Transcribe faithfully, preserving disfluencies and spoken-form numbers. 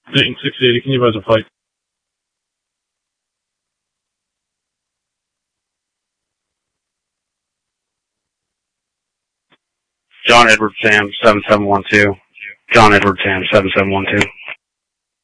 Dayton six eighty, can you advise a flight? John Edward Sam seven seven one two. John Edward Sam seven seven one two.